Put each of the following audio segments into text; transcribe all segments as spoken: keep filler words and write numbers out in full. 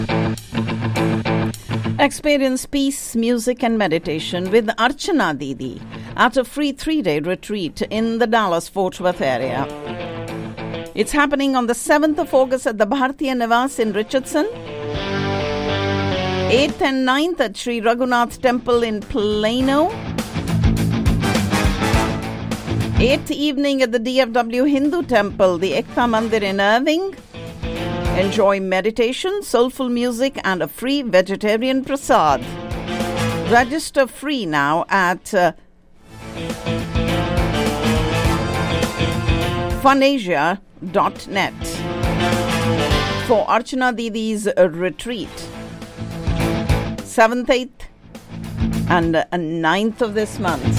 Experience peace, music and meditation with Archana Didi at a free three-day retreat in the Dallas-Fort Worth area. It's happening on the seventh of August at the Bhartiya Nivas in Richardson, eighth and ninth at Sri Raghunath Temple in Plano, eighth evening at the D F W Hindu Temple, the Ekta Mandir in Irving. Enjoy meditation, soulful music and a free vegetarian prasad. Register free now at uh, funasia dot net for Archana Didi's uh, retreat. seventh, eighth and uh, ninth of this month.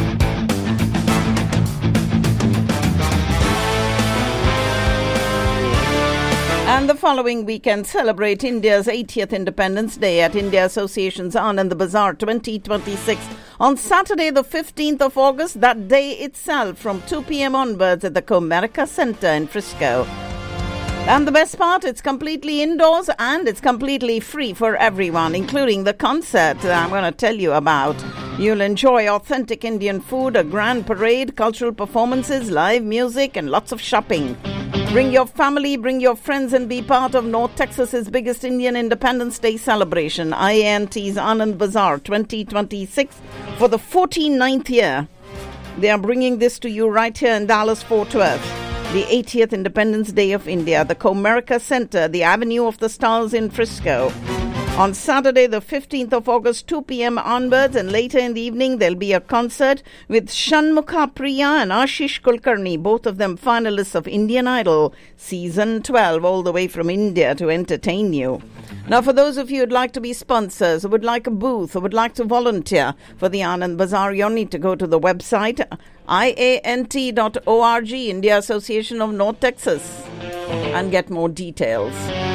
And the following weekend, celebrate India's eightieth Independence Day at India Association's Anand Bazaar twenty twenty-six on Saturday, the fifteenth of August, that day itself, from two p.m. onwards at the Comerica Center in Frisco. And the best part, it's completely indoors and it's completely free for everyone, including the concert that I'm going to tell you about. You'll enjoy authentic Indian food, a grand parade, cultural performances, live music, and lots of shopping. Bring your family, bring your friends, and be part of North Texas's biggest Indian Independence Day celebration, I A N T's Anand Bazaar twenty twenty-six, for the forty-ninth year. They are bringing this to you right here in Dallas-Fort Worth. The eightieth Independence Day of India, the Comerica Center, the Avenue of the Stars in Frisco. On Saturday, the fifteenth of August, two p.m. onwards, and later in the evening, there'll be a concert with Shanmukha Priya and Ashish Kulkarni, both of them finalists of Indian Idol Season twelve, all the way from India to entertain you. Now, for those of you who'd like to be sponsors, who would like a booth, who would like to volunteer for the Anand Bazaar, you'll need to go to the website I A N T dot org, India Association of North Texas, and get more details.